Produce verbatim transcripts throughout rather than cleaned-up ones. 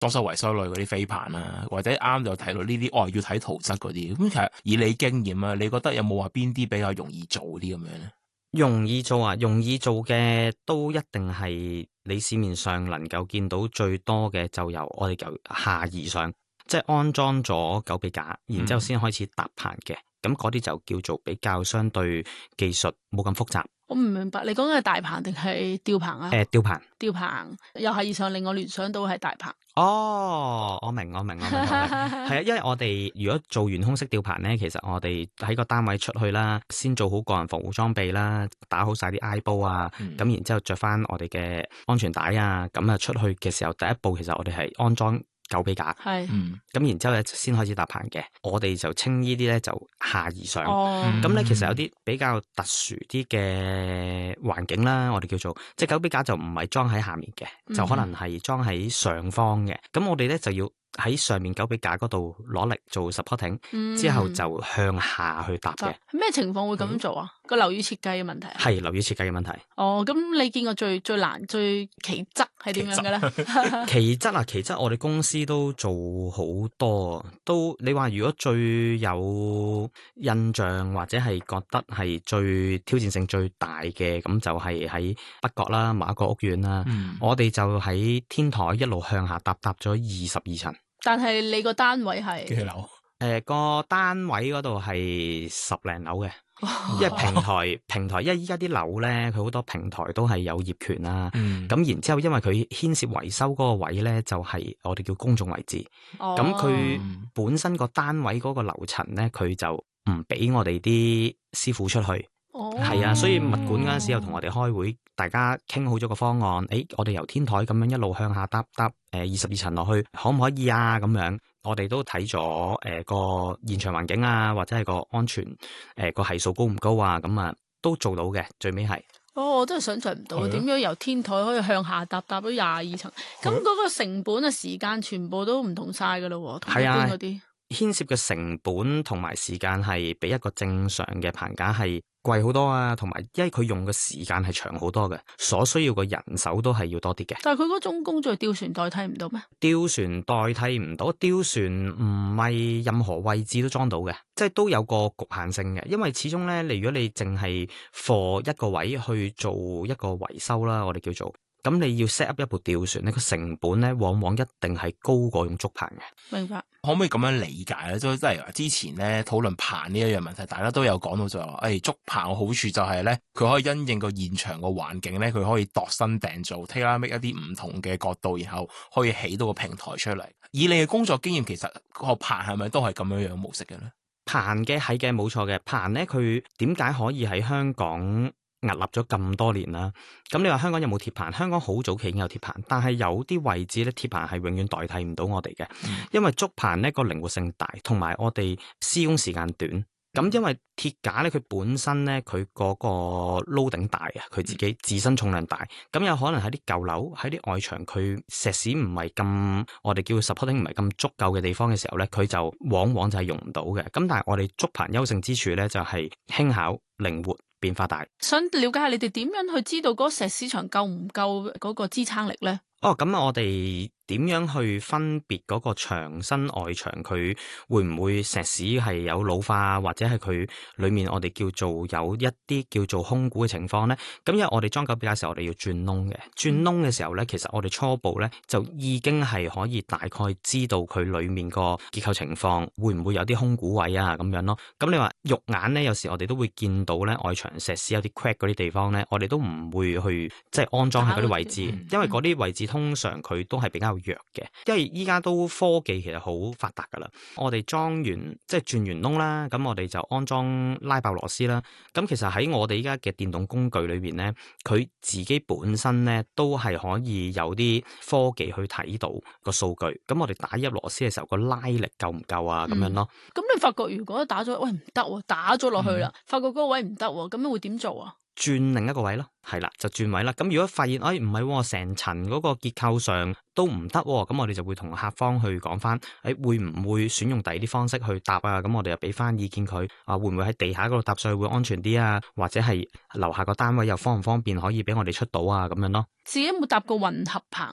裝修維修類嗰啲飛棚啊，或者啱就睇到呢啲，哦要睇圖則嗰啲。咁其實以你經驗啊，你覺得有冇話邊啲比較容易做啲咁樣咧？ 容易做啊，容易做嘅都一定係你市面上能夠見到最多嘅，就由我哋由下而上，即係安裝咗狗臂架，然之後先開始搭棚嘅。咁嗰啲就叫做比較相對技術冇咁複雜。 我唔明白，你講緊係大棚定係吊棚啊？ 誒、呃，吊棚， 吊棚又係以上令我聯想到係大棚。 哦，我明我明我明，係啊，因為我哋如果做懸空式吊棚咧，其實我哋喺個單位出去啦，先做好個人防護裝備啦，打好晒啲 eye 煲啊，咁、嗯、然之後着翻我哋嘅安全帶啊，咁啊出去嘅時候，第一步其實我哋係安裝狗臂架， 係， 嗯，咁然之後咧先開始搭棚嘅。我哋就稱呢啲咧就下而上。 哦， 咁咧其實有啲比較特殊啲嘅環境啦，我哋叫做即係狗臂架就唔係裝喺下面嘅，嗯、就可能係裝喺上方嘅。咁我哋咧就要喺上面狗臂架嗰度攞力做 supporting，嗯、之後就向下去搭嘅。 咩情況會咁做啊？個樓宇設計嘅問題係樓宇設計嘅問題。 哦，咁你見過最最難最奇則係點樣嘅咧？ 奇則啊，奇則我哋公司都做好多，都你話如果最有印象或者係覺得係最挑戰性最大嘅，咁就係喺北角啦，某一個屋苑啦，嗯、我哋就喺天台一路向下搭搭咗二十二層。 但係你個單位係幾樓？ 誒、呃，個單位嗰度係十零樓嘅。因為平台平台，因為依家啲樓咧，佢好多平台都係有業權啦。咁、嗯、然之後，因為佢牽涉維修嗰個位咧，就係、是、我哋叫公眾位置。咁佢、哦、本身個單位嗰個樓層咧，佢就唔俾我哋啲師傅出去。係、哦、啊，所以物管嗰陣時又同我哋開會，大家傾好咗個方案。誒，我哋由天台咁樣一路向下搭搭誒二十二層落去，可唔可以啊？咁樣。我哋都睇咗誒個現場環境啊，或者係個安全誒個係數高唔高啊？咁啊都做到嘅，最尾係。 哦，我真係想象唔到點樣由天台可以向下搭搭到廿二層，咁嗰個成本啊、時間全部都唔同晒噶咯，同一般嗰啲。 牽涉嘅成本同埋時間係比一個正常嘅棚架係貴好多啊，同埋因為佢用嘅時間係長好多嘅，所需要嘅人手都係要多啲嘅。 但係佢嗰種工序吊船代替唔到咩？ 吊船代替唔到，吊船唔係任何位置都裝到嘅，即係都有個局限性嘅。因為始終咧，你如果你淨係 for 一個位去做一個維修啦，我哋叫做。咁你要 set up 一部吊船咧，個成本咧往往一定係高過用竹棚嘅。 明白。 可唔可以咁樣理解咧？即係即係話之前咧討論棚呢一樣問題，大家都有講到就係話，誒、哎，竹棚嘅好處就係咧，佢可以因應個現場個環境咧，佢可以度身訂造 tailor make 一啲唔同嘅角度，然後可以起到個平台出嚟。以你嘅工作經驗，其實個棚係咪都係咁樣樣模式嘅咧？ 棚嘅係嘅，冇錯嘅。棚咧，佢點解可以喺香港屹立咗咁多年啦？咁你話香港有冇鐵棚？香港好早期已經有鐵棚，但係有啲位置咧，鐵棚係永遠代替唔到我哋嘅，嗯、因為竹棚咧個靈活性大，同埋我哋施工時間短。咁因為鐵架咧，佢本身咧佢嗰個 loading 大啊，佢自己自身重量大，咁有可能喺啲舊樓喺啲外牆，佢石屎唔係咁，我哋叫 supporting 唔係咁足夠嘅地方嘅時候咧，佢就往往就係用唔到嘅。咁但係我哋竹棚優勝之處咧，就係輕巧靈活。變化大， 想了解下你哋點樣去知道嗰個石屎牆夠唔夠嗰個支撐力咧？ 哦，咁我哋點樣去分別嗰個牆身外牆佢會唔會石屎係有老化，或者係佢裏面我哋叫做有一啲叫做空鼓嘅情況咧？咁因為我哋裝狗臂架嘅時候，我哋要鑽窿嘅，鑽窿嘅時候咧，其實我哋初步咧就已經係可以大概知道佢裏面個結構情況會唔會有啲空鼓位啊咁樣咯。咁你話肉眼咧，有時我哋都會見到咧外牆石屎有啲 crack 嗰啲地方咧，我哋都唔會去即係安裝喺嗰啲位置，嗯、因為嗰啲位置通常佢都係比較弱嘅，因為依家都科技其實好發達噶啦。我哋裝完即係鑽完窿啦，咁我哋就安裝拉爆螺絲啦。咁其實喺我哋依家嘅電動工具裏邊咧，佢自己本身咧都係可以有啲科技去睇到個數據。咁我哋打入螺絲嘅時候，個拉力夠唔夠啊？咁、嗯、樣咯。 咁你發覺如果打咗喂唔得，打咗落去啦，嗯、發覺嗰個位唔得，咁樣會點做啊？ 轉另一個位咯，係啦，就轉位啦。咁如果發現，哎，唔係，成層嗰個結構上都唔得，咁我哋就會同客方去講翻，哎，會唔會選用第二啲方式去搭啊？咁我哋又俾翻意見佢，啊，會唔會喺地下嗰度搭上去會安全啲啊？或者係樓下個單位又方唔方便可以俾我哋出到啊？咁樣咯。 自己有冇搭過混合棚啊？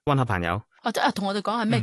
溫下朋友。 或者啊，同我哋講係咩